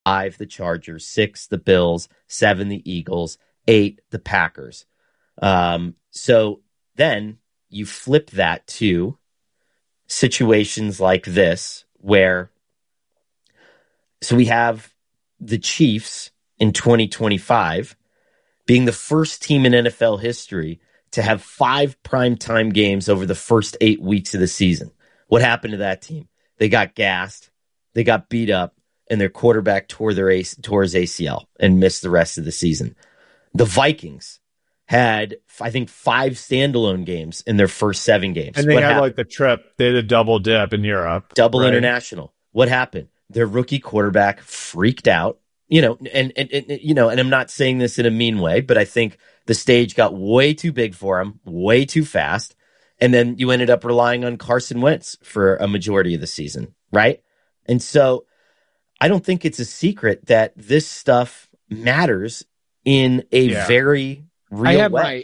5, the Chargers, 6, the Bills, 7, the Eagles, 8, the Packers. So then you flip that to situations like this where, so we have the Chiefs in 2025 being the first team in NFL history to have 5 primetime games over the first 8 weeks of the season. What happened to that team? They got gassed, they got beat up, and their quarterback tore his ACL and missed the rest of the season. The Vikings had, I think, 5 standalone games in their first 7 games. And they had like the trip. They had a double dip in Europe. Double international. What happened? Their rookie quarterback freaked out. And I'm not saying this in a mean way, but I think the stage got way too big for him, way too fast. And then you ended up relying on Carson Wentz for a majority of the season, right? And so I don't think it's a secret that this stuff matters in a very real way.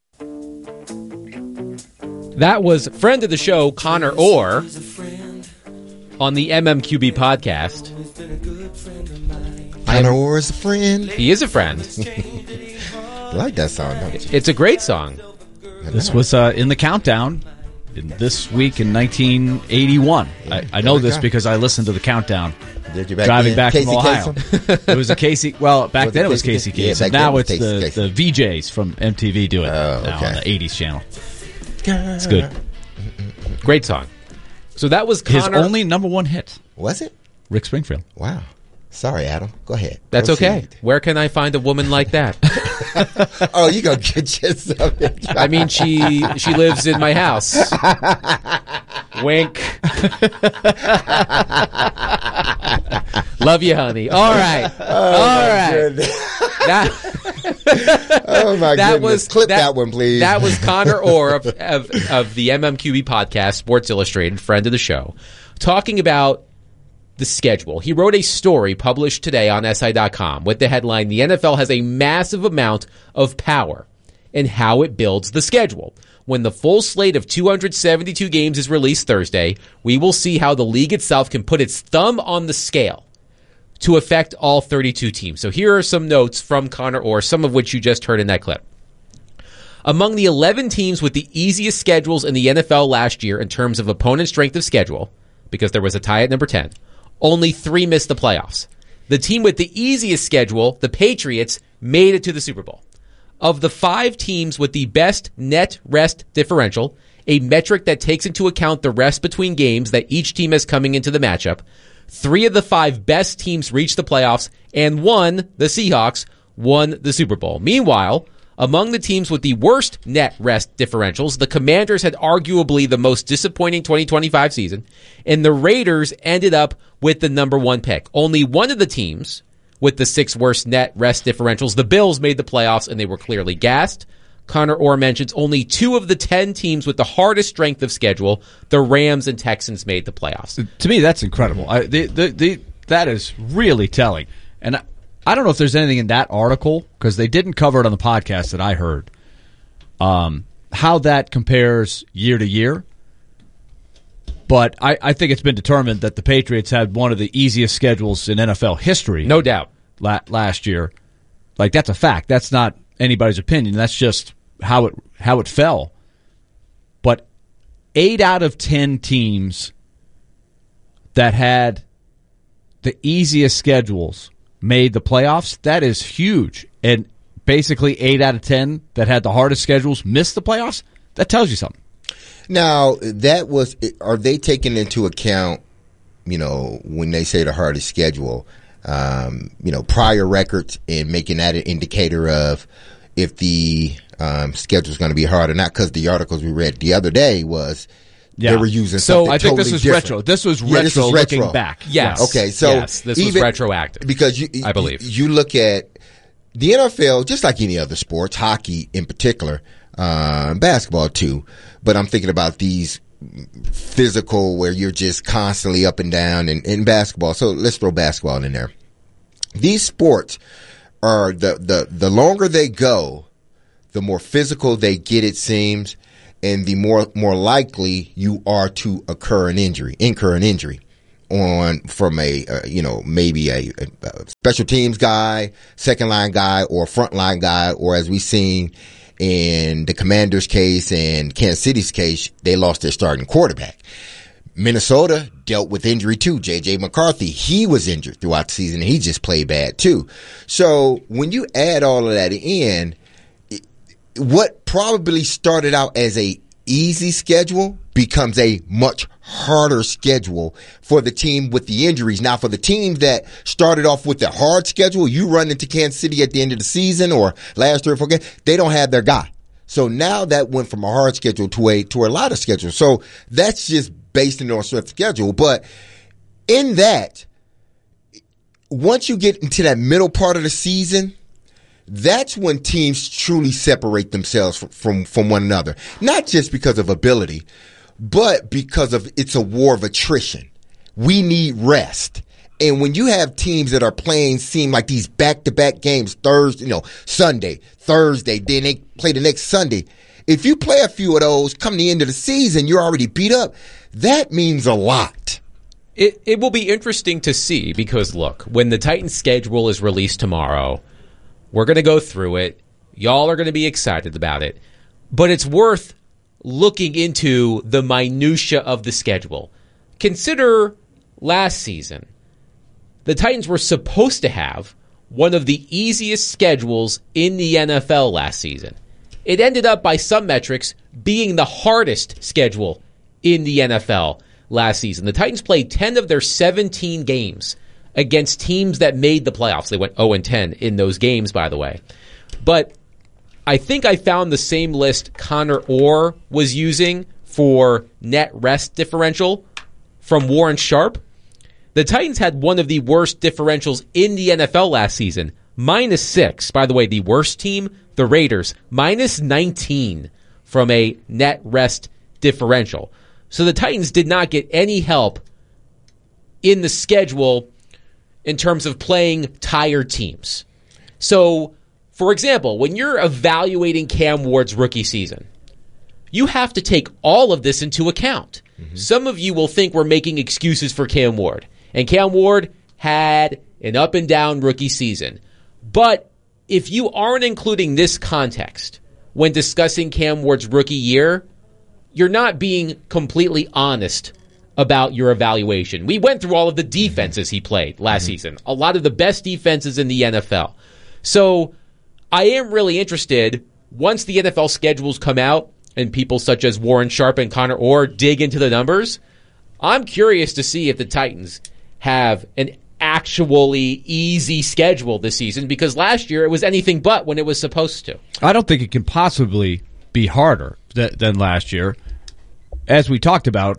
That was friend of the show, Connor Orr, on the MMQB podcast. Connor Orr is a friend. He is a friend. I like that song, don't you? It's a great song. This was in the countdown this week in 1981. I know this because I listened to the countdown. Did you driving back Casey from Ohio. It was a Casey. Well, back then it was Casey Kasem. Yeah, now it's the VJs from MTV do it now on the 80s channel. It's good. Great song. So that was Connor. His only number 1 hit. Was it? Rick Springfield. Wow. Sorry, Adam. Go ahead. That's okay. Where can I find a woman like that? Oh, you gonna get yourself. I mean, she lives in my house. Wink. Love you, honey. All right. All right. Oh my goodness! Clip that one, please. That was Connor Orr of the MMQB podcast, Sports Illustrated, friend of the show, talking about the schedule. He wrote a story published today on SI.com with the headline, "The NFL has a massive amount of power in how it builds the schedule. When the full slate of 272 games is released Thursday, we will see how the league itself can put its thumb on the scale to affect all 32 teams." So here are some notes from Connor Orr, some of which you just heard in that clip. Among the 11 teams with the easiest schedules in the NFL last year in terms of opponent strength of schedule, because there was a tie at number 10, only 3 missed the playoffs. The team with the easiest schedule, the Patriots, made it to the Super Bowl. Of the 5 teams with the best net rest differential, a metric that takes into account the rest between games that each team has coming into the matchup, 3 of the 5 best teams reached the playoffs, and 1, the Seahawks, won the Super Bowl. Meanwhile, among the teams with the worst net rest differentials, the Commanders had arguably the most disappointing 2025 season, and the Raiders ended up with the number 1 pick. Only one of the teams with the 6 worst net rest differentials, the Bills, made the playoffs, and they were clearly gassed. Connor Orr mentions only 2 of the 10 teams with the hardest strength of schedule, the Rams and Texans, made the playoffs. To me, that's incredible. That is really telling. And I don't know if there's anything in that article, because they didn't cover it on the podcast that I heard, how that compares year to year. But I think it's been determined that the Patriots had one of the easiest schedules in NFL history. No doubt. Last year. Like, that's a fact. That's not anybody's opinion. That's just how it fell. But 8 out of 10 teams that had the easiest schedules made the playoffs. That is huge. And basically 8 out of 10 that had the hardest schedules missed the playoffs. That tells you something. Now, are they taking into account, when they say the hardest schedule, prior records and making that an indicator of if the schedule is going to be hard or not? Because the articles we read the other day was they were using something I think totally this was different. retro. This was retro looking back. Yes. Okay, so yes, this was retroactive. Because I believe you look at the NFL, just like any other sports, hockey in particular, basketball too, but I'm thinking about these physical where you're just constantly up and down in basketball. So let's throw basketball in there. These sports are the longer they go, the more physical they get, it seems, and the more likely you are to incur an injury. from a maybe a special teams guy, second line guy, or front line guy, or as we've seen in the Commanders' case and Kansas City's case, they lost their starting quarterback. Minnesota dealt with injury too. J.J. McCarthy, he was injured throughout the season, and he just played bad too. So when you add all of that in, what probably started out as a easy schedule becomes a much harder schedule for the team with the injuries. Now, for the teams that started off with the hard schedule, you run into Kansas City at the end of the season or last 3 or 4 games, they don't have their guy. So now that went from a hard schedule to a lighter schedule. So that's just based on strength schedule. But in that, once you get into that middle part of the season, that's when teams truly separate themselves from one another. Not just because of ability, but because of it's a war of attrition. We need rest. And when you have teams that are playing seem like these back-to-back games, Sunday, Thursday, then they play the next Sunday. If you play a few of those, come the end of the season, you're already beat up. That means a lot. It will be interesting to see because, look, when the Titans' schedule is released tomorrow, we're going to go through it. Y'all are going to be excited about it. But it's worth looking into the minutia of the schedule. Consider last season. The Titans were supposed to have one of the easiest schedules in the NFL last season. It ended up, by some metrics, being the hardest schedule in the NFL last season. The Titans played 10 of their 17 games against teams that made the playoffs. They went 0-10 in those games, by the way. But I think I found the same list Connor Orr was using for net rest differential from Warren Sharp. The Titans had one of the worst differentials in the NFL last season, -6. By the way, the worst team, the Raiders, -19 from a net rest differential. So the Titans did not get any help in the schedule in terms of playing tired teams. So, for example, when you're evaluating Cam Ward's rookie season, you have to take all of this into account. Mm-hmm. Some of you will think we're making excuses for Cam Ward. And Cam Ward had an up-and-down rookie season. But if you aren't including this context when discussing Cam Ward's rookie year, you're not being completely honest about your evaluation. We went through all of the defenses he played last season, a lot of the best defenses in the NFL. So I am really interested, once the NFL schedules come out and people such as Warren Sharp and Connor Orr dig into the numbers, I'm curious to see if the Titans have an actually easy schedule this season, because last year it was anything but when it was supposed to. I don't think it can possibly be harder than last year. As we talked about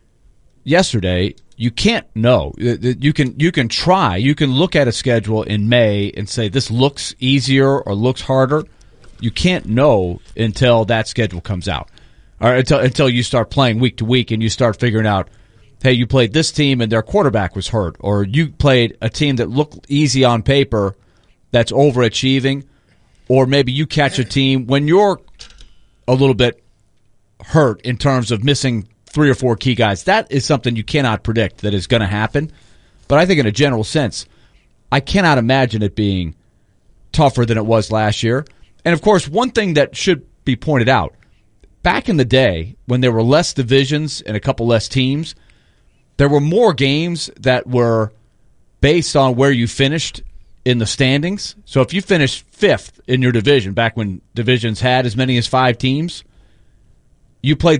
yesterday, you can't know. You can try. You can look at a schedule in May and say this looks easier or looks harder. You can't know until that schedule comes out, or until you start playing week to week and you start figuring out, hey, you played this team and their quarterback was hurt, or you played a team that looked easy on paper that's overachieving, or maybe you catch a team when you're a little bit hurt in terms of missing 3 or 4 key guys. That is something you cannot predict that is going to happen. But I think in a general sense, I cannot imagine it being tougher than it was last year. And, of course, one thing that should be pointed out, back in the day when there were less divisions and a couple less teams, there were more games that were based on where you finished in the standings. So if you finished 5th in your division, back when divisions had as many as 5 teams, you played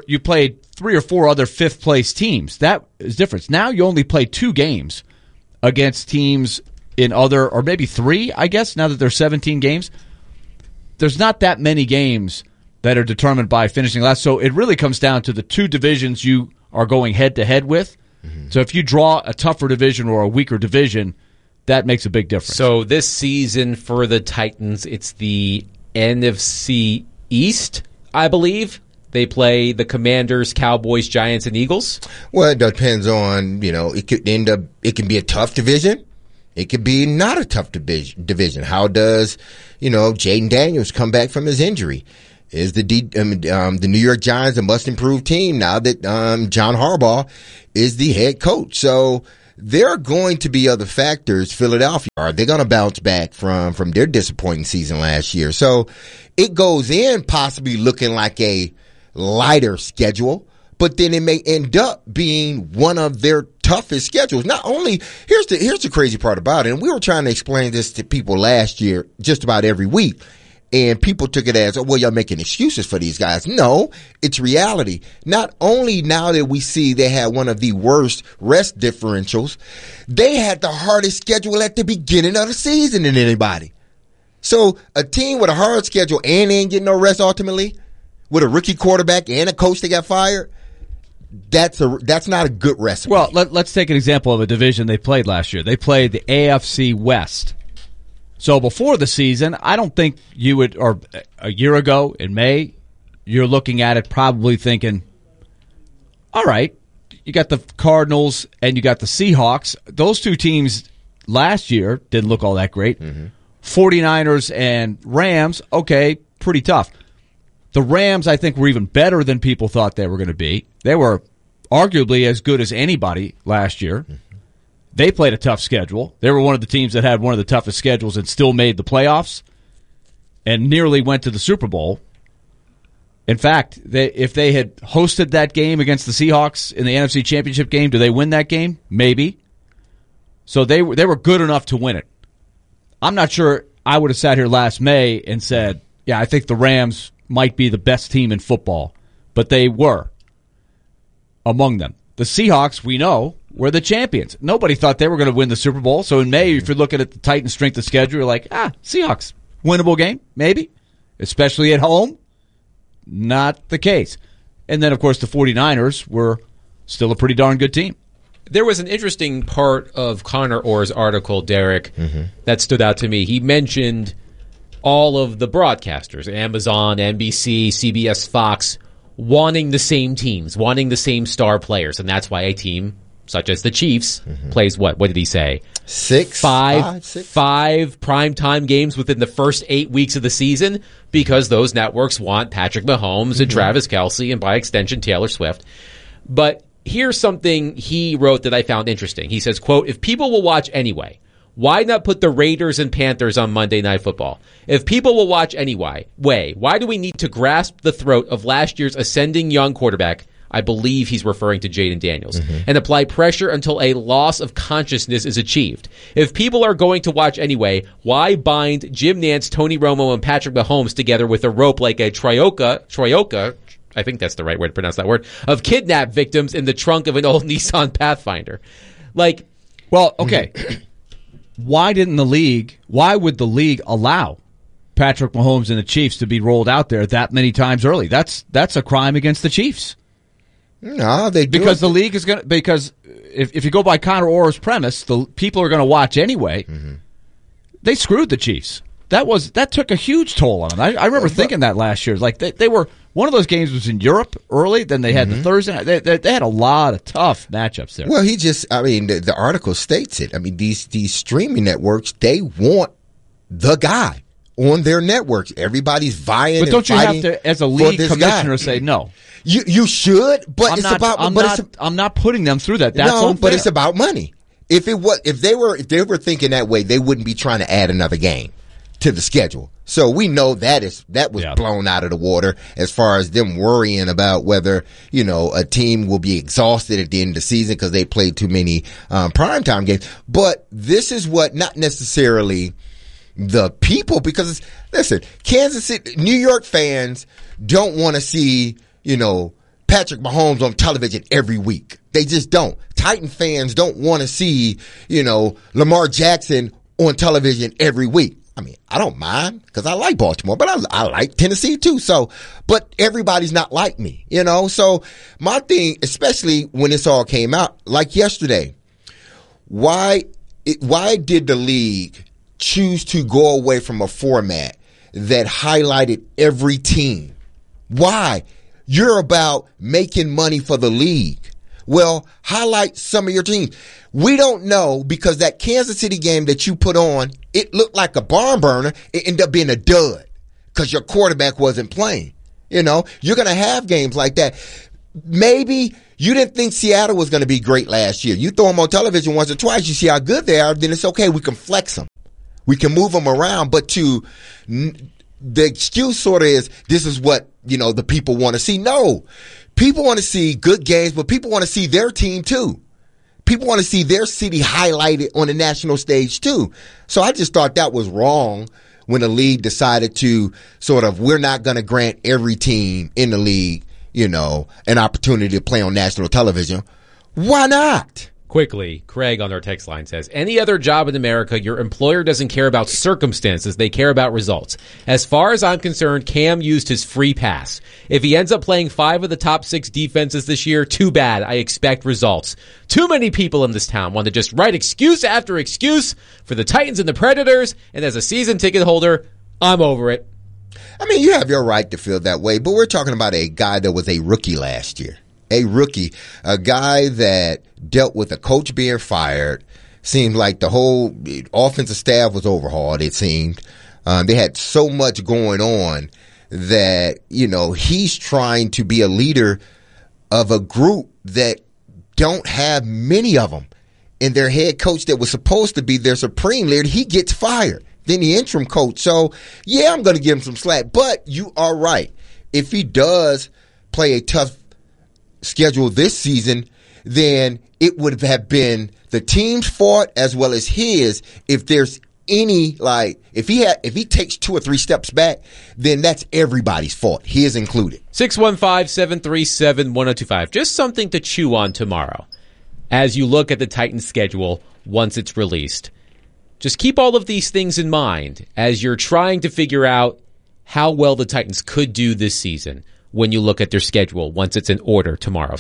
3 or 4 other 5th place teams. That is different. Now you only play 2 games against teams in other, or maybe 3, I guess, now that there's 17 games. There's not that many games that are determined by finishing last. So it really comes down to the 2 divisions you are going head-to-head with. Mm-hmm. So if you draw a tougher division or a weaker division, that makes a big difference. So this season for the Titans, it's the NFC East, I believe. They play the Commanders, Cowboys, Giants, and Eagles. Well, it depends on, it could end up, it can be a tough division. It could be not a tough division. How does, Jaden Daniels come back from his injury? is the New York Giants a must-improve team now that John Harbaugh is the head coach. So there are going to be other factors. Philadelphia, are they going to bounce back from their disappointing season last year? So it goes in possibly looking like a lighter schedule, but then it may end up being one of their toughest schedules. Not only, here's the crazy part about it, and we were trying to explain this to people last year just about every week, and people took it as, oh, well, you're making excuses for these guys. No, it's reality. Not only now that we see they had one of the worst rest differentials, they had the hardest schedule at the beginning of the season than anybody. So a team with a hard schedule and ain't getting no rest ultimately, with a rookie quarterback and a coach that got fired, that's not a good recipe. Well, let's take an example of a division they played last year. They played the AFC West. So before the season, I don't think you would, or a year ago in May, you're looking at it probably thinking, all right, you got the Cardinals and you got the Seahawks. Those two teams last year didn't look all that great. 49ers and Rams, okay, pretty tough. The Rams, I think, were even better than people thought they were going to be. They were arguably as good as anybody last year. They played a tough schedule. They were one of the teams that had one of the toughest schedules and still made the playoffs and nearly went to the Super Bowl. In fact, if they had hosted that game against the Seahawks in the NFC Championship game, do they win that game? Maybe. So they were good enough to win it. I'm not sure I would have sat here last May and said, yeah, I think the Rams might be the best team in football, but they were among them. The Seahawks, we know, were the champions. Nobody thought they were going to win the Super Bowl. So in May, if you're looking at the Titans' strength of schedule, you're like, Seahawks, winnable game, maybe, especially at home. Not the case. And then, of course, the 49ers were still a pretty darn good team. There was an interesting part of Connor Orr's article, Derek, that stood out to me. He mentioned all of the broadcasters, Amazon, NBC, CBS, Fox, wanting the same teams, wanting the same star players. And that's why a team such as the Chiefs plays what? What did he say? Five primetime games within the first 8 weeks of the season because those networks want Patrick Mahomes and Travis Kelce and by extension Taylor Swift. But here's something he wrote that I found interesting. He says, quote, if people will watch anyway, why not put the Raiders and Panthers on Monday Night Football? If people will watch anyway, why do we need to grasp the throat of last year's ascending young quarterback, I believe he's referring to Jaden Daniels, and apply pressure until a loss of consciousness is achieved? If people are going to watch anyway, why bind Jim Nantz, Tony Romo, and Patrick Mahomes together with a rope like a troika, I think that's the right way to pronounce that word, of kidnapped victims in the trunk of an old Nissan Pathfinder? Well, okay. Why would the league allow Patrick Mahomes and the Chiefs to be rolled out there that many times early? That's a crime against the Chiefs. No, they do. Because the league is going to, because if you go by Connor Orr's premise, the people are going to watch anyway. They screwed the Chiefs. That took a huge toll on them. I remember thinking that last year. Like they were, one of those games was in Europe early, then they had the Thursday night. They had a lot of tough matchups there. Well, the article states it. I mean, these streaming networks, they want the guy on their networks. Everybody's vying. But don't you have to, as a league commissioner, guy. say no? You should, but I'm not putting them through that. That's unfair. But it's about money. If they were thinking that way, they wouldn't be trying to add another game to the schedule. So we know that was blown out of the water as far as them worrying about whether, a team will be exhausted at the end of the season because they played too many primetime games. But this is what, not necessarily the people, because listen, Kansas City, New York fans don't want to see, Patrick Mahomes on television every week. They just don't. Titan fans don't want to see, Lamar Jackson on television every week. I mean, I don't mind because I like Baltimore, but I like Tennessee too. So, but everybody's not like me, So my thing, especially when this all came out, like yesterday, why did the league choose to go away from a format that highlighted every team? Why? You're about making money for the league. Well, highlight some of your teams. We don't know because that Kansas City game that you put on, it looked like a barn burner. It ended up being a dud because your quarterback wasn't playing. You know, you're going to have games like that. Maybe you didn't think Seattle was going to be great last year. You throw them on television once or twice, you see how good they are, then it's okay. We can flex them. We can move them around. But the excuse sort of is, this is what, the people want to see. No, people want to see good games, but people want to see their team too. People want to see their city highlighted on the national stage too. So I just thought that was wrong when the league decided to we're not going to grant every team in the league, an opportunity to play on national television. Why not? Quickly, Craig on our text line says, any other job in America, your employer doesn't care about circumstances. They care about results. As far as I'm concerned, Cam used his free pass. If he ends up playing 5 of the top 6 defenses this year, too bad. I expect results. Too many people in this town want to just write excuse after excuse for the Titans and the Predators, and as a season ticket holder, I'm over it. I mean, you have your right to feel that way, but we're talking about a guy that was a rookie last year. A rookie, a guy that dealt with a coach being fired. Seemed like the whole offensive staff was overhauled, it seemed. They had so much going on that, he's trying to be a leader of a group that don't have many of them. And their head coach that was supposed to be their supreme leader, he gets fired. Then the interim coach. So, yeah, I'm going to give him some slack. But you are right. If he does play a tough schedule this season, then it would have been the team's fault as well as his. If there's any, if he takes 2 or 3 steps back, then that's everybody's fault, his included. 615-737-1025. Just something to chew on tomorrow as you look at the Titans schedule once it's released. Just keep all of these things in mind as you're trying to figure out how well the Titans could do this season when you look at their schedule once it's in order tomorrow.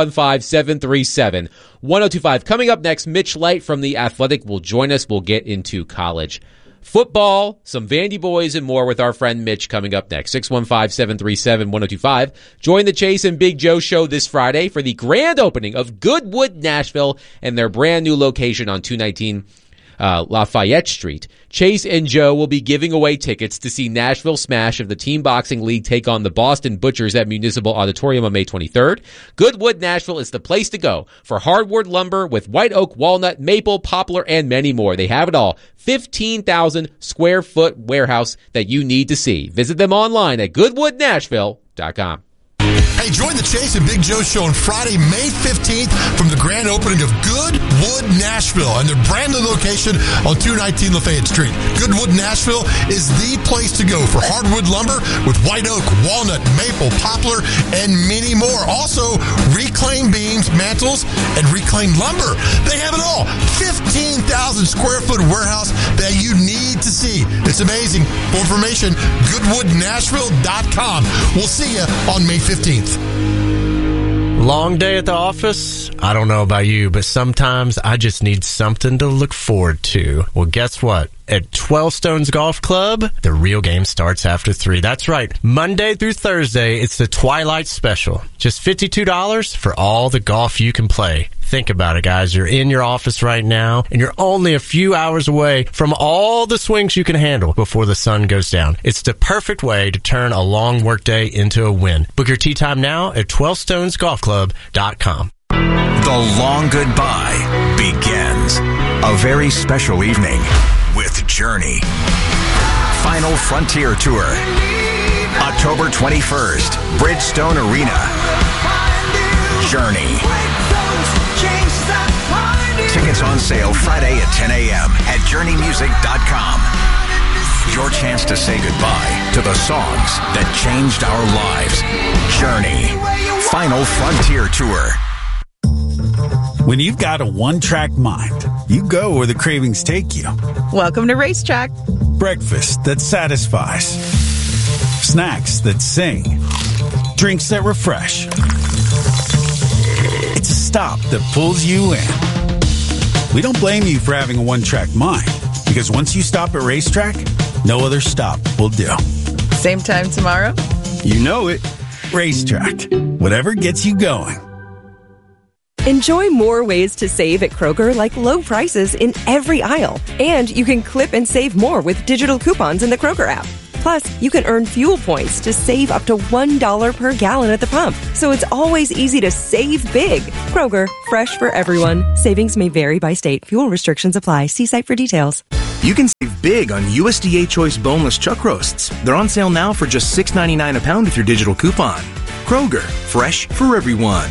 615-737-1025. Coming up next, Mitch Light from The Athletic will join us. We'll get into college football, some Vandy boys, and more with our friend Mitch coming up next. 615-737-1025. Join the Chase and Big Joe show this Friday for the grand opening of Goodwood, Nashville, and their brand new location on 219 Lafayette Street. Chase and Joe will be giving away tickets to see Nashville Smash of the Team Boxing League take on the Boston Butchers at Municipal Auditorium on May 23rd. Goodwood, Nashville is the place to go for hardwood lumber with white oak, walnut, maple, poplar, and many more. They have it all. 15,000 square foot warehouse that you need to see. Visit them online at goodwoodnashville.com. Hey, join the Chase and Big Joe show on Friday, May 15th from the grand opening of Goodwood, Nashville and their brand new location on 219 Lafayette Street. Goodwood, Nashville is the place to go for hardwood lumber with white oak, walnut, maple, poplar, and many more. Also, reclaimed beams, mantles, and reclaimed lumber. They have it all. 15,000 square foot warehouse that you need to see. It's amazing. For information, goodwoodnashville.com. We'll see you on May 15th. Long day at the office? I don't know about you, but sometimes I just need something to look forward to. Well, guess what? At 12 Stones Golf Club, the real game starts after 3. That's right. Monday through Thursday, it's the Twilight Special. Just $52 for all the golf you can play. Think about it, guys. You're in your office right now, and you're only a few hours away from all the swings you can handle before the sun goes down. It's the perfect way to turn a long workday into a win. Book your tee time now at 12stonesgolfclub.com. The long goodbye begins. A very special evening with Journey. Final Frontier Tour. October 21st, Bridgestone Arena. Journey. Tickets on sale Friday at 10 a.m. at journeymusic.com. Your chance to say goodbye to the songs that changed our lives. Journey. Final Frontier Tour. When you've got a one-track mind, you go where the cravings take you. Welcome to Racetrack. Breakfast that satisfies. Snacks that sing. Drinks that refresh. It's a stop that pulls you in. We don't blame you for having a one-track mind, because once you stop at Racetrack, no other stop will do. Same time tomorrow? You know it. Racetrack. Whatever gets you going. Enjoy more ways to save at Kroger, like low prices in every aisle. And you can clip and save more with digital coupons in the Kroger app. Plus, you can earn fuel points to save up to $1 per gallon at the pump. So it's always easy to save big. Kroger, fresh for everyone. Savings may vary by state. Fuel restrictions apply. See site for details. You can save big on USDA Choice boneless chuck roasts. They're on sale now for just $6.99 a pound with your digital coupon. Kroger, fresh for everyone.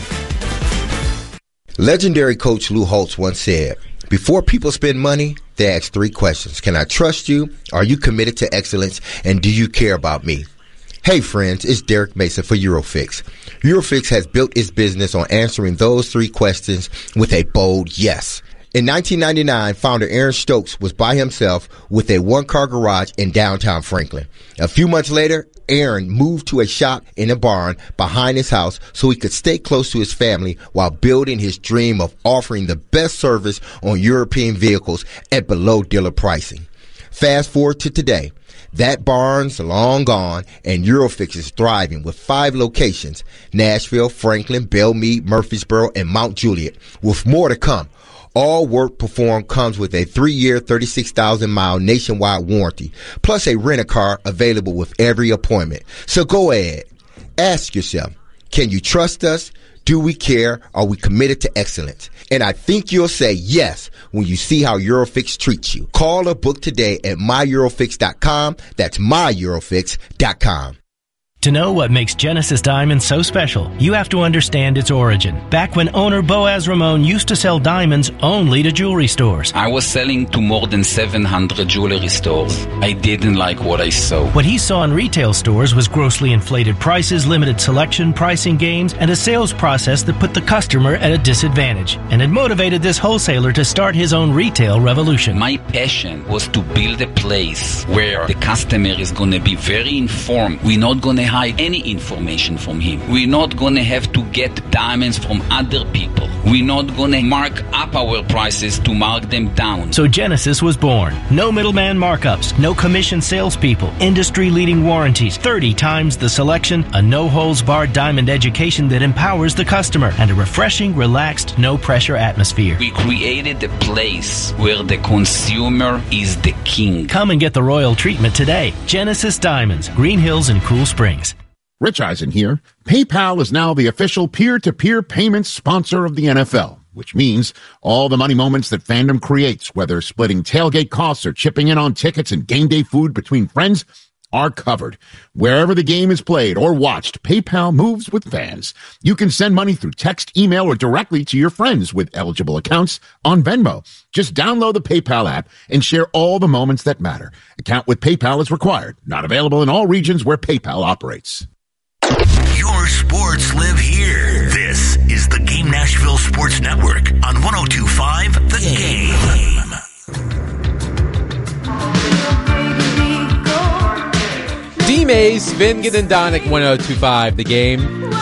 Legendary coach Lou Holtz once said, before people spend money, they ask 3 questions. Can I trust you? Are you committed to excellence? And do you care about me? Hey friends, it's Derek Mason for Eurofix. Eurofix has built its business on answering those 3 questions with a bold yes. In 1999, founder Aaron Stokes was by himself with a one-car garage in downtown Franklin. A few months later, Aaron moved to a shop in a barn behind his house so he could stay close to his family while building his dream of offering the best service on European vehicles at below dealer pricing. Fast forward to today. That barn's long gone, and Eurofix is thriving with 5 locations: Nashville, Franklin, Belmead, Murfreesboro, and Mount Juliet, with more to come. All work performed comes with a 3-year, 36,000-mile nationwide warranty, plus a rent-a-car available with every appointment. So go ahead. Ask yourself, can you trust us? Do we care? Are we committed to excellence? And I think you'll say yes when you see how Eurofix treats you. Call or book today at myeurofix.com. That's myeurofix.com. To know what makes Genesis Diamonds so special, you have to understand its origin. Back when owner Boaz Ramon used to sell diamonds only to jewelry stores. I was selling to more than 700 jewelry stores. I didn't like what I saw. What he saw in retail stores was grossly inflated prices, limited selection, pricing games, and a sales process that put the customer at a disadvantage. And it motivated this wholesaler to start his own retail revolution. My passion was to build a place where the customer is going to be very informed. We're not going to hide any information from him. We're not going to have to get diamonds from other people. We're not going to mark up our prices to mark them down. So Genesis was born. No middleman markups, no commission salespeople, industry-leading warranties, 30 times the selection, a no-holds-barred diamond education that empowers the customer, and a refreshing, relaxed, no-pressure atmosphere. We created a place where the consumer is the king. Come and get the royal treatment today. Genesis Diamonds, Green Hills and Cool Springs. Rich Eisen here. PayPal is now the official peer-to-peer payments sponsor of the NFL, which means all the money moments that fandom creates, whether splitting tailgate costs or chipping in on tickets and game day food between friends, are covered. Wherever the game is played or watched, PayPal moves with fans. You can send money through text, email, or directly to your friends with eligible accounts on Venmo. Just download the PayPal app and share all the moments that matter. Account with PayPal is required. Not available in all regions where PayPal operates. Your sports live here. This is the Game Nashville Sports Network on 102.5 The Game. D-Mays, Vingan and Donick, 102.5 The Game.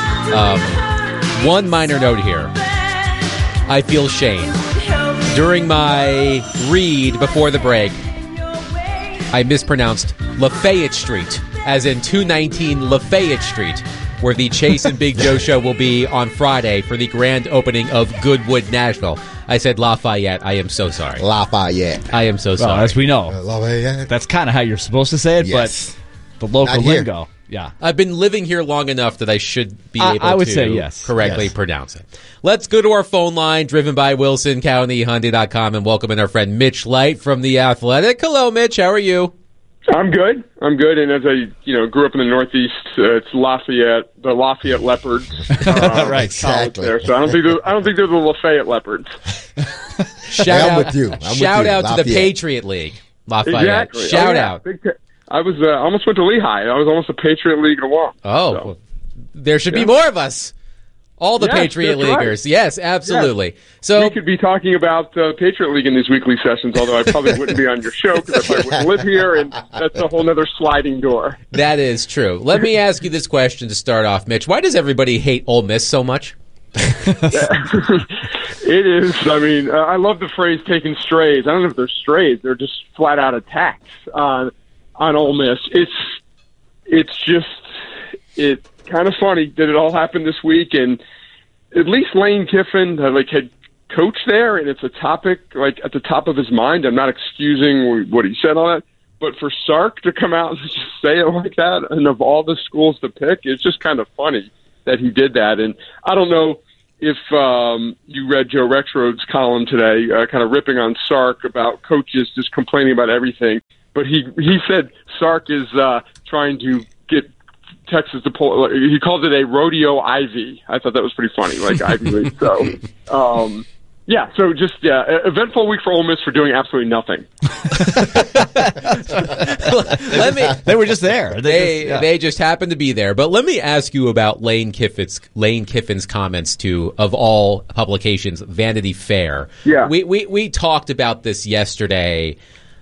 One minor note here. I feel shame. During my read before the break, I mispronounced Lafayette Street, as in 219 Lafayette Street, where the Chase and Big Joe show will be on Friday for the grand opening of Goodwood, Nashville. I said Lafayette. I am so sorry. Lafayette. I am so sorry. Well, as we know, Lafayette. That's kind of how you're supposed to say it, Yes. but the local Not here. lingo. Yeah. I've been living here long enough that I should be able I would to say yes. correctly Yes. pronounce it. Let's go to our phone line, driven by Wilson County, Hyundai.com, and welcome in our friend Mitch Light from The Athletic. Hello, Mitch. How are you? I'm good. And as I, grew up in the Northeast, it's Lafayette, the Lafayette Leopards. Right, exactly. There, so I don't think they're the Lafayette Leopards. Shout Hey, I'm out, with you. I'm shout with you. out to the Lafayette. Patriot League, Lafayette. Exactly. Shout yeah. out. I was almost went to Lehigh. I was almost a Patriot League alum. Oh, So. well, there should be more of us. All the Yes, Patriot that's right. Leaguers. Yes, absolutely. Yes. So We could be talking about Patriot League in these weekly sessions, although I probably wouldn't be on your show because I probably wouldn't live here, and that's a whole other sliding door. that is true. Let me ask you this question to start off, Mitch. Why does everybody hate Ole Miss so much? It is. I mean, I love the phrase "taking strays." I don't know if they're strays; they're just flat out attacks on Ole Miss. It's kind of funny that it all happened this week, and at least Lane Kiffin had coached there, and it's a topic at the top of his mind. I'm not excusing what he said on it, but for Sark to come out and just say it like that. And of all the schools to pick, it's just kind of funny that he did that. And I don't know if you read Joe Rexrode's column today, kind of ripping on Sark about coaches just complaining about everything. But he said Sark is trying to get Texas to pull. He called it a rodeo Ivy. I thought that was pretty funny, like Ivy League. So, yeah. So just eventful week for Ole Miss for doing absolutely nothing. They were just there. They just happened to be there. But let me ask you about Lane Kiffin's comments to, of all publications, Vanity Fair. Yeah. We talked about this yesterday,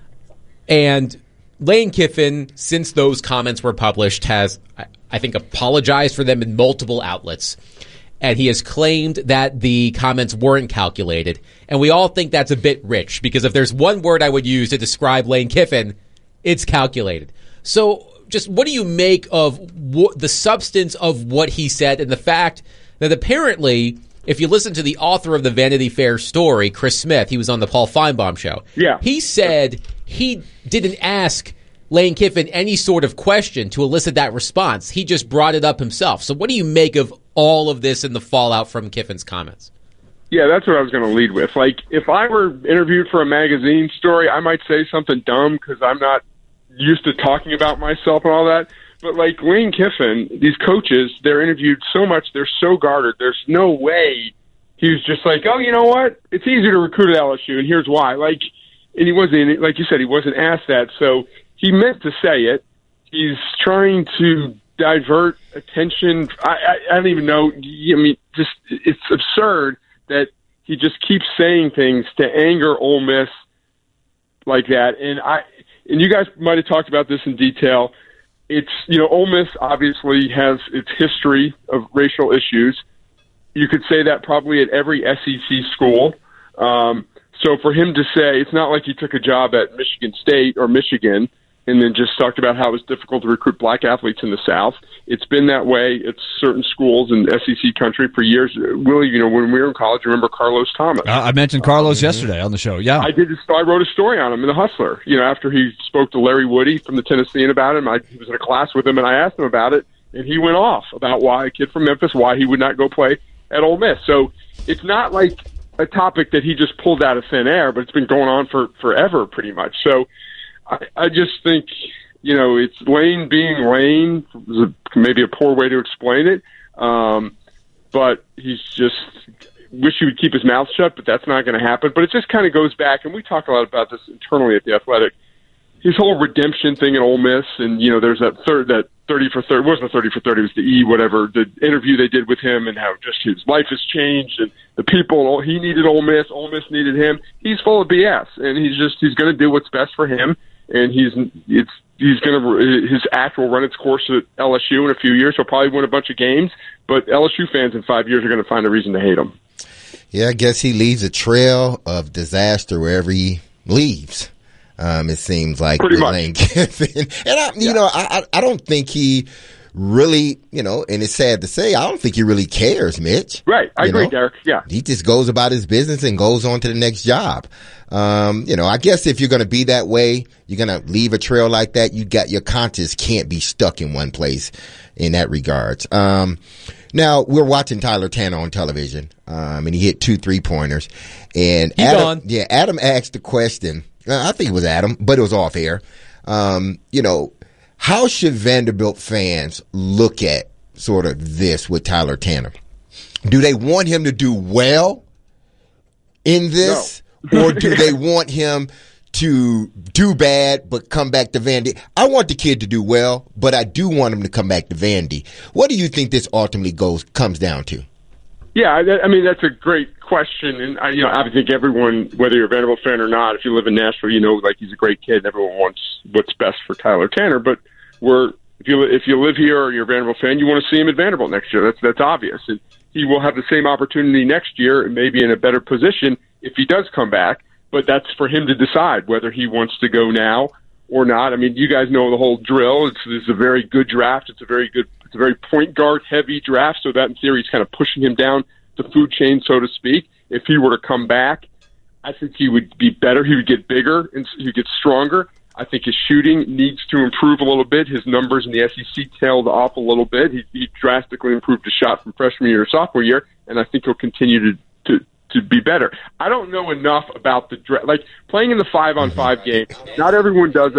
and Lane Kiffin, since those comments were published, has, I think, apologized for them in multiple outlets. And he has claimed that the comments weren't calculated. And we all think that's a bit rich, because if there's one word I would use to describe Lane Kiffin, it's calculated. So just what do you make of the substance of what he said, and the fact that apparently, if you listen to the author of the Vanity Fair story, Chris Smith, he was on the Paul Feinbaum show. Yeah. He said he didn't ask Lane Kiffin any sort of question to elicit that response. He just brought it up himself. So what do you make of all of this and the fallout from Kiffin's comments? Yeah, that's what I was going to lead with. Like, if I were interviewed for a magazine story, I might say something dumb because I'm not used to talking about myself and all that. But like Lane Kiffin, these coaches, they're interviewed so much, they're so guarded. There's no way he was just like, oh, you know what? It's easier to recruit at LSU, and here's why. Like, and he wasn't, like you said, he wasn't asked that. So he meant to say it. He's trying to divert attention. I don't even know. I mean, just it's absurd that he just keeps saying things to anger Ole Miss like that. And you guys might have talked about this in detail. It's, Ole Miss obviously has its history of racial issues. You could say that probably at every SEC school. So for him to say, it's not like he took a job at Michigan State or Michigan and then just talked about how it was difficult to recruit black athletes in the South. It's been that way at certain schools in SEC country for years. Willie, when we were in college, remember Carlos Thomas? I mentioned Carlos yesterday on the show. Yeah, I wrote a story on him in The Hustler. After he spoke to Larry Woody from the Tennessean about him, he was in a class with him, and I asked him about it, and he went off about why a kid from Memphis, why he would not go play at Ole Miss. So it's not like a topic that he just pulled out of thin air, but it's been going on for forever, pretty much. So I just think, it's Lane being Lane. Maybe a poor way to explain it. But he's just wish he would keep his mouth shut, but that's not going to happen. But it just kind of goes back, and we talk a lot about this internally at The Athletic, his whole redemption thing at Ole Miss. And, there's that 30 for 30, it wasn't the 30 for 30, it was the whatever, the interview they did with him, and how just his life has changed, and the people, he needed Ole Miss needed him. He's full of BS, and he's going to do what's best for him. And his act will run its course at LSU in a few years. He'll probably win a bunch of games, but LSU fans in 5 years are going to find a reason to hate him. Yeah, I guess he leaves a trail of disaster wherever he leaves. It seems like pretty much. Lane Kiffin. And I don't think he really, and it's sad to say, I don't think he really cares, Mitch. Right. I agree, Derek. Yeah. He just goes about his business and goes on to the next job. I guess if you're going to be that way, you're going to leave a trail like that. Your conscience can't be stuck in one place in that regards. Now we're watching Tyler Tanner on television. And he hit 2 3-pointers, and Adam asked the question. I think it was Adam, but it was off air. How should Vanderbilt fans look at sort of this with Tyler Tanner? Do they want him to do well in this? No. Or do they want him to do bad but come back to Vandy? I want the kid to do well, but I do want him to come back to Vandy. What do you think this ultimately comes down to? Yeah, that's a great question, and I think everyone, whether you're a Vanderbilt fan or not, if you live in Nashville, he's a great kid. And everyone wants what's best for Tyler Tanner, but if you live here or you're a Vanderbilt fan, you want to see him at Vanderbilt next year. That's obvious, and he will have the same opportunity next year, and maybe in a better position if he does come back. But that's for him to decide whether he wants to go now or not. I mean, you guys know the whole drill. It's a very good draft. It's a very point guard heavy draft. So that in theory is kind of pushing him down the food chain, so to speak. If he were to come back, I think he would be better. He would get bigger and he would get stronger. I think his shooting needs to improve a little bit. His numbers in the SEC tailed off a little bit. He drastically improved his shot from freshman year to sophomore year, and I think he'll continue to be better. I don't know enough about like playing in the 5-on-5 game. Not everyone does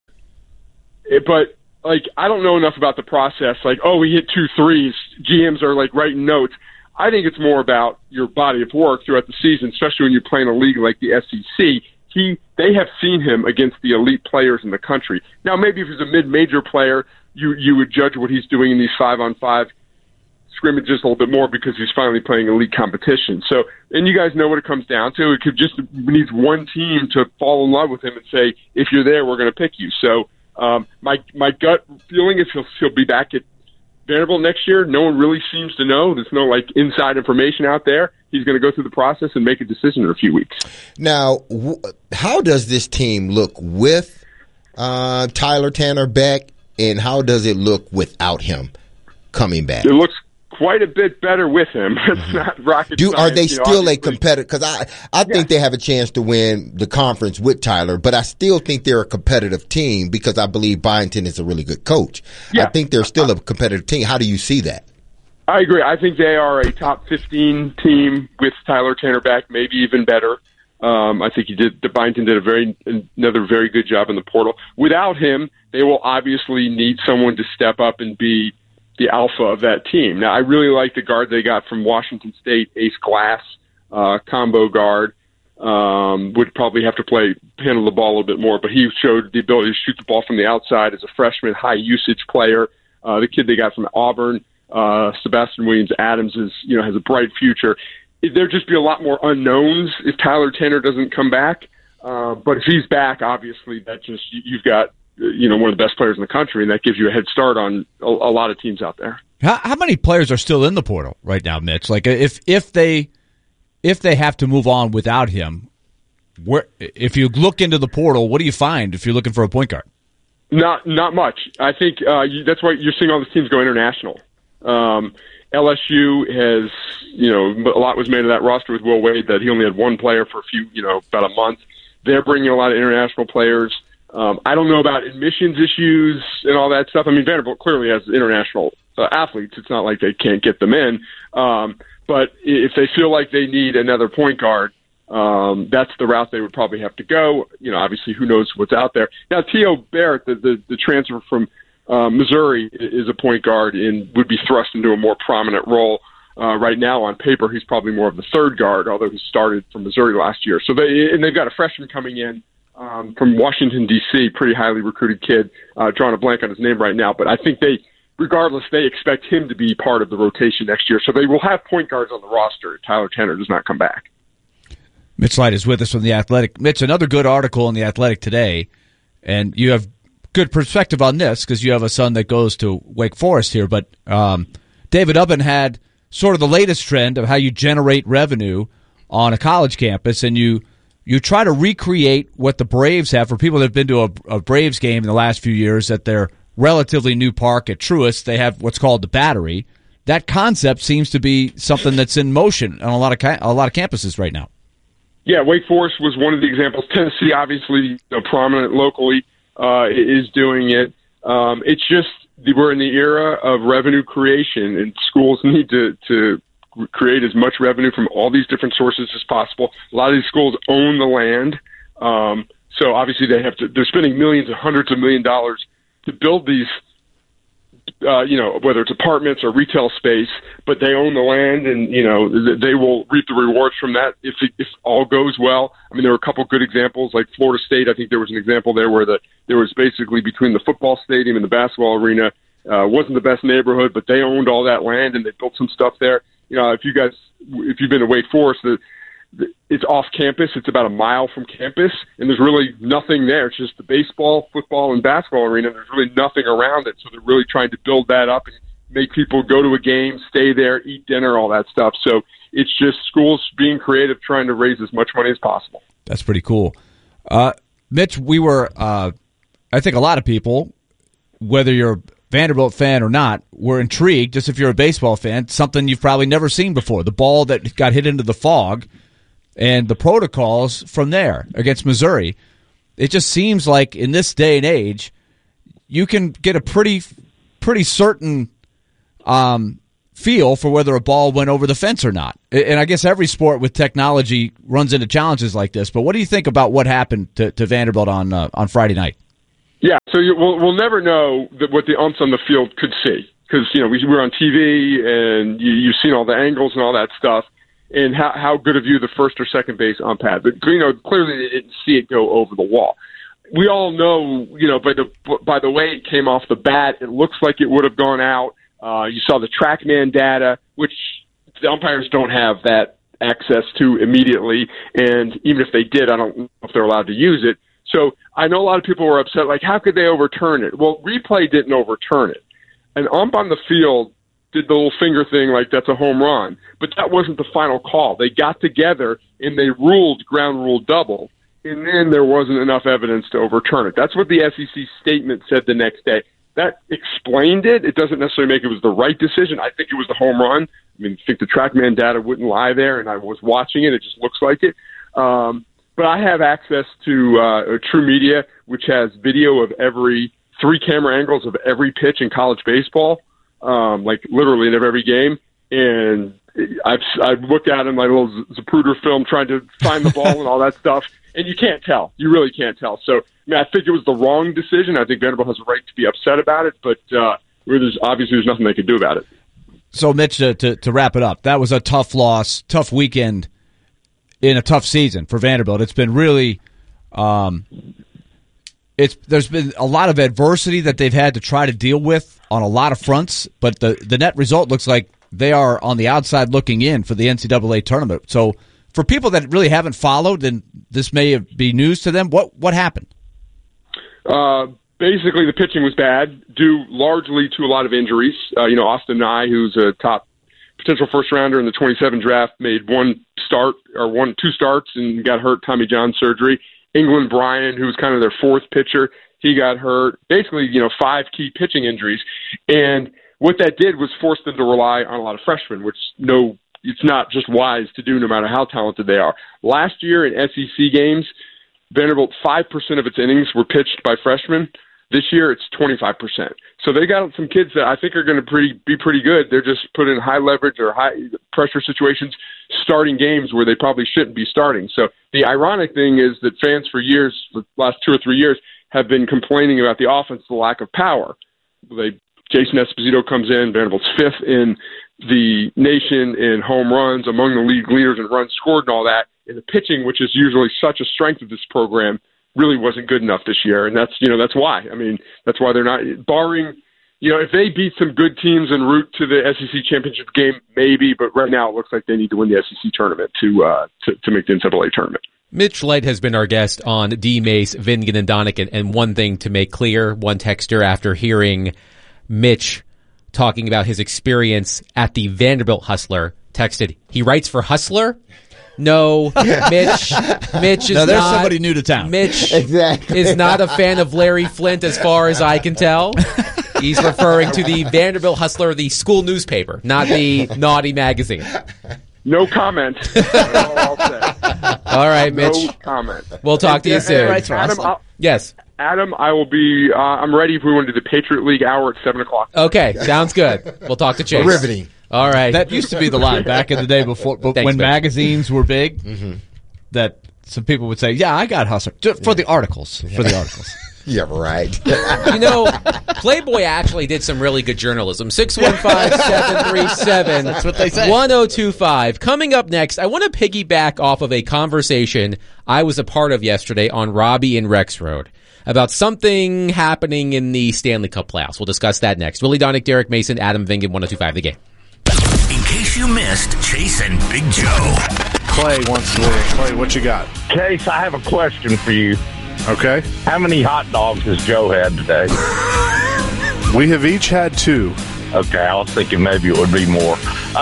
it, but like I don't know enough about the process. Like, oh, we hit 2 threes. GMs are like writing notes. I think it's more about your body of work throughout the season, especially when you're playing a league like the SEC. They have seen him against the elite players in the country. Now, maybe if he's a mid-major player, you would judge what he's doing in these 5-on-5 scrimmages a little bit more because he's finally playing elite competition. So, and you guys know what it comes down to. It could just needs one team to fall in love with him and say, if you're there, we're going to pick you. So, my gut feeling is he'll be back at Vanderbilt next year. No one really seems to know. There's no like inside information out there. He's going to go through the process and make a decision in a few weeks. Now, how does this team look with Tyler Tanner back, and how does it look without him coming back? It looks quite a bit better with him. It's not rocket science. Are they still a competitor? Because I think they have a chance to win the conference with Tyler, but I still think they're a competitive team because I believe Byington is a really good coach. Yeah. I think they're still a competitive team. How do you see that? I agree. I think they are a top 15 team with Tyler Tanner back, maybe even better. I think Byington did another very good job in the portal. Without him, they will obviously need someone to step up and be the alpha of that team. Now, I really like the guard they got from Washington State, Ace Glass, combo guard. Would probably have to handle the ball a little bit more, but he showed the ability to shoot the ball from the outside as a freshman, high usage player. The kid they got from Auburn, Sebastian Williams-Adams has a bright future. There'd just be a lot more unknowns if Tyler Tanner doesn't come back. But if he's back, obviously that just you've got one of the best players in the country, and that gives you a head start on a lot of teams out there. How many players are still in the portal right now, Mitch? Like if they have to move on without him, if you look into the portal, what do you find if you're looking for a point guard? Not much. I think that's why you're seeing all these teams go international. LSU has, a lot was made of that roster with Will Wade that he only had one player for about a month. They're bringing a lot of international players. I don't know about admissions issues and all that stuff. I mean, Vanderbilt clearly has international athletes. It's not like they can't get them in. But if they feel like they need another point guard, that's the route they would probably have to go. Obviously, who knows what's out there. Now, T.O. Barrett, the transfer from Missouri, is a point guard and would be thrust into a more prominent role. Right now, on paper, he's probably more of the third guard, although he started from Missouri last year. So they've got a freshman coming in from Washington, D.C., pretty highly recruited kid. Drawing a blank on his name right now, but I think regardless, they expect him to be part of the rotation next year. So they will have point guards on the roster if Tyler Tanner does not come back. Mitch Light is with us from The Athletic. Mitch, another good article in The Athletic today, and you have good perspective on this because you have a son that goes to Wake Forest here, but David Ubben had sort of the latest trend of how you generate revenue on a college campus, and you try to recreate what the Braves have. For people that have been to a Braves game in the last few years at their relatively new park at Truist, they have what's called the Battery. That concept seems to be something that's in motion on a lot of campuses right now. Yeah, Wake Forest was one of the examples. Tennessee, obviously, prominent locally, is doing it. It's just we're in the era of revenue creation, and schools need to create as much revenue from all these different sources as possible. A lot of these schools own the land, so obviously they're spending millions and hundreds of $millions to build these, whether it's apartments or retail space, but they own the land, and they will reap the rewards from that if all goes well. I mean, there were a couple good examples, like Florida State. I think there was an example there where there was basically between the football stadium and the basketball arena. Wasn't the best neighborhood, but they owned all that land and they built some stuff there. If you've been to Wake Forest, it's off campus. It's about a mile from campus, and there's really nothing there. It's just the baseball, football, and basketball arena. There's really nothing around it, so they're really trying to build that up and make people go to a game, stay there, eat dinner, all that stuff. So it's just schools being creative, trying to raise as much money as possible. That's pretty cool. Mitch, we were, I think a lot of people, whether you're a Vanderbilt fan or not, were intrigued, just if you're a baseball fan, something you've probably never seen before, the ball that got hit into the fog and the protocols from there against Missouri. it just seems like in this day and age, you can get a pretty certain feel for whether a ball went over the fence or not. And I guess every sport with technology runs into challenges like this. But what do you think about what happened to Vanderbilt on Friday night? Yeah, so we'll never know what the umps on the field could see because we're on TV and you've seen all the angles and all that stuff, and how good a view the first or second base ump had. But clearly they didn't see it go over the wall. We all know, by the way it came off the bat, it looks like it would have gone out. You saw the TrackMan data, which the umpires don't have that access to immediately, and even if they did, I don't know if they're allowed to use it. So I know a lot of people were upset, like, how could they overturn it? Well, replay didn't overturn it. An ump on the field did the little finger thing like that's a home run, but that wasn't the final call. They got together and they ruled ground rule double, and then there wasn't enough evidence to overturn it. That's what the SEC statement said the next day. That explained it. It doesn't necessarily make it was the right decision. I think it was the home run. I mean, I think the TrackMan data wouldn't lie there, and I was watching it. It just looks like it. But I have access to True Media, which has video of every 3 camera angles of every pitch in college baseball, like literally in every game. And I've looked at it in my little Zapruder film trying to find the ball and all that stuff, and you can't tell. You really can't tell. So, I mean, I think it was the wrong decision. I think Vanderbilt has a right to be upset about it, but there's nothing they could do about it. So, Mitch, to wrap it up, that was a tough loss, tough weekend in a tough season for Vanderbilt. It's been really there's been a lot of adversity that they've had to try to deal with on a lot of fronts, but the net result looks like they are on the outside looking in for the NCAA tournament. So for people that really haven't followed, and this may be news to them, what happened? Basically, the pitching was bad, due largely to a lot of injuries. Austin Nye, who's a top potential first-rounder in the 27 draft, made 2 starts and got hurt, Tommy John surgery. England Bryan, who was kind of their 4th pitcher, he got hurt. Basically, 5 key pitching injuries. And what that did was force them to rely on a lot of freshmen, which it's not just wise to do no matter how talented they are. Last year in SEC games, Vanderbilt, 5% of its innings were pitched by freshmen. This year, it's 25%. So they got some kids that I think are going to be pretty good. They're just put in high leverage or high pressure situations, starting games where they probably shouldn't be starting. So the ironic thing is that fans for years, the last 2 or 3 years, have been complaining about the offense, the lack of power. Jason Esposito comes in, Vanderbilt's 5th in the nation in home runs, among the league leaders in runs scored and all that. And the pitching, which is usually such a strength of this program, really wasn't good enough this year. And that's why. I mean, that's why they're not, barring, if they beat some good teams en route to the SEC championship game, maybe, but right now it looks like they need to win the SEC tournament to make the NCAA tournament. Mitch Light has been our guest on D. Mace, Vingan, and Donican. And one thing to make clear, one texter after hearing Mitch talking about his experience at the Vanderbilt Hustler texted, he writes for Hustler? No, Mitch is no, there's not, somebody new to town. Mitch is not a fan of Larry Flint as far as I can tell. He's referring to the Vanderbilt Hustler, the school newspaper, not the naughty magazine. No comment. That's all I'll say. All right, Mitch. No comment. We'll talk to you soon. Yes. Adam, I will be, I'm ready if we want to do the Patriot League hour at 7 o'clock. Okay, sounds good. We'll talk to Chase. Riveting. All right. That used to be the line back in the day before, but Thanks, when Mitch. magazines were big, that some people would say, yeah, I got Hustler. For the articles. For the articles. Yeah, right. Playboy actually did some really good journalism. 615-737. That's what they say. 1025. Coming up next, I want to piggyback off of a conversation I was a part of yesterday on Robbie and Rex Road about something happening in the Stanley Cup playoffs. We'll discuss that next. Willie Donick, Derek Mason, Adam Vingan, 1025 The Game. In case you missed Chase and Big Joe. Clay wants to win. Clay, what you got? Chase, I have a question for you. Okay. How many hot dogs has Joe had today? We have each had 2. Okay, I was thinking maybe it would be more.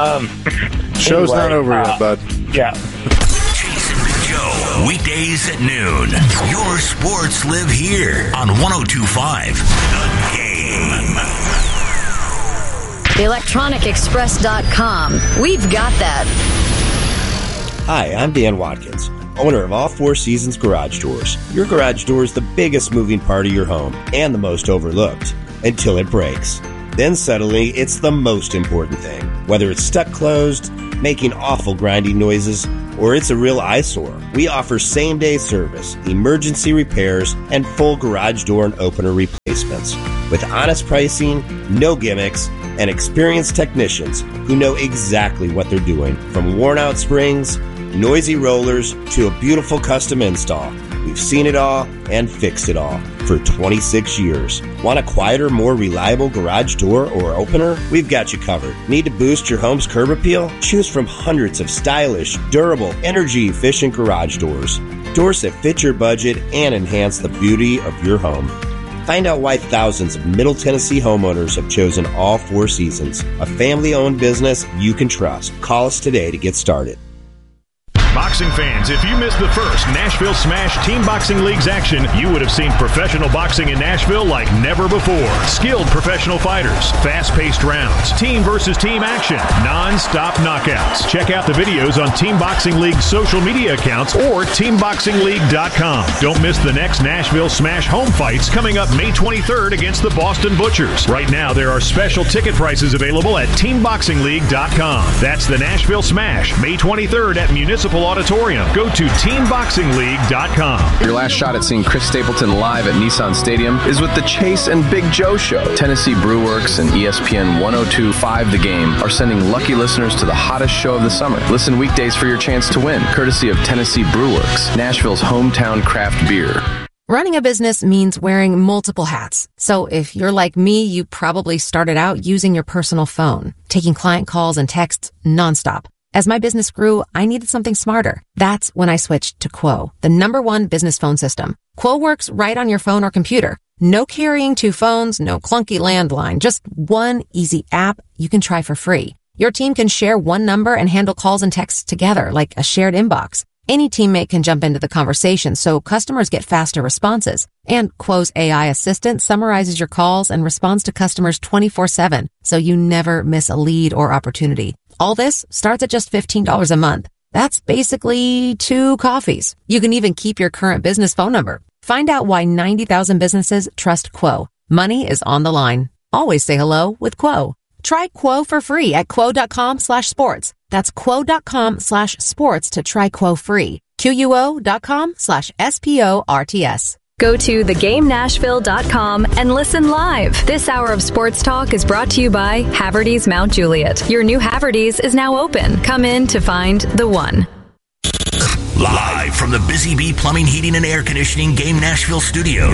Show's not over yet, bud. Yeah. Chase and Big Joe. Weekdays at noon. Your sports live here on 102.5 The Game. ElectronicExpress.com. We've got that. Hi, I'm Dan Watkins. owner of All Four Seasons Garage Doors. Your garage door is the biggest moving part of your home and the most overlooked until it breaks. Then suddenly, it's the most important thing. Whether it's stuck closed, making awful grinding noises, or it's a real eyesore, we offer same-day service, emergency repairs, and full garage door and opener replacements. With honest pricing, no gimmicks, and experienced technicians who know exactly what they're doing. From worn-out springs, noisy rollers, to a beautiful custom install. We've seen it all and fixed it all for 26 years. Want a quieter, more reliable garage door or opener? We've got you covered. Need to boost your home's curb appeal? Choose from hundreds of stylish, durable, energy-efficient garage doors. Doors that fit your budget and enhance the beauty of your home. Find out why thousands of Middle Tennessee homeowners have chosen All Four Seasons, a family-owned business you can trust. Call us today to get started. Boxing fans, if you missed the first Nashville Smash Team Boxing League's action, you would have seen professional boxing in Nashville like never before. Skilled professional fighters, fast-paced rounds, team versus team action, non-stop knockouts. Check out the videos on Team Boxing League's social media accounts or TeamBoxingLeague.com. Don't miss the next Nashville Smash home fights coming up May 23rd against the Boston Butchers. Right now, there are special ticket prices available at TeamBoxingLeague.com. That's the Nashville Smash, May 23rd at Municipal Auditorium. Go to TeamBoxingLeague.com. Your last shot at seeing Chris Stapleton live at Nissan Stadium is with the Chase and Big Joe Show. Tennessee Brewworks and ESPN 102.5 The Game are sending lucky listeners to the hottest show of the summer. Listen weekdays for your chance to win, courtesy of Tennessee Brewworks, Nashville's hometown craft beer. Running a business means wearing multiple hats. So if you're like me, you probably started out using your personal phone, taking client calls and texts nonstop. As my business grew, I needed something smarter. That's when I switched to Quo, the #1 business phone system. Quo works right on your phone or computer. No carrying two phones, no clunky landline, just one easy app you can try for free. Your team can share one number and handle calls and texts together like a shared inbox. Any teammate can jump into the conversation, so customers get faster responses. And Quo's AI assistant summarizes your calls and responds to customers 24/7, so you never miss a lead or opportunity. All this starts at just $15 a month. That's basically 2 coffees. You can even keep your current business phone number. Find out why 90,000 businesses trust Quo. Money is on the line. Always say hello with Quo. Try Quo for free at quo.com/sports. That's quo.com/sports to try Quo free. QUO.com/SPORTS. Go to thegamenashville.com and listen live. This hour of sports talk is brought to you by Haverty's Mount Juliet. Your new Haverty's is now open. Come in to find the one. Live from the Busy Bee Plumbing, Heating, and Air Conditioning Game Nashville studios.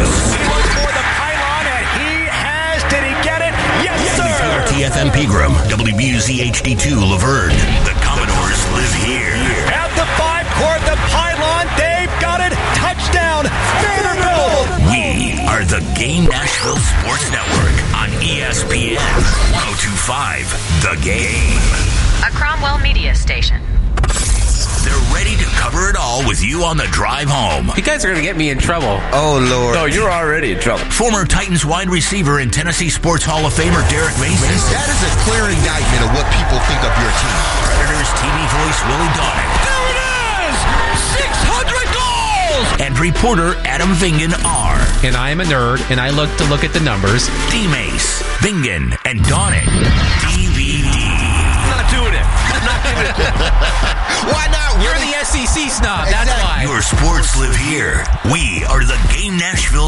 Did he get it? Yes, sir! TFM Pegram, WBUZ HD2 Laverne. The Commodores live here. At the 5-court, the pylon, they've got it. Touchdown, Vanderbilt! We are the Game Nashville Sports Network on ESPN 102.5 The Game. A Cromwell media station. They're ready to cover it all with you on the drive home. You guys are going to get me in trouble. Oh, Lord. No, you're already in trouble. Former Titans wide receiver and Tennessee Sports Hall of Famer Derek Mason. That is a clear indictment of what people think of your team. Predators TV voice Willie Donick. There it is! 600 goals! And reporter Adam Vingan are. And I am a nerd, and I look at the numbers. D-Mace, Vingan, and Donick. DVD. I'm not doing it. I'm not giving it. Why not? You're the SEC snob. That's why. Your sports live here. We are the Game Nashville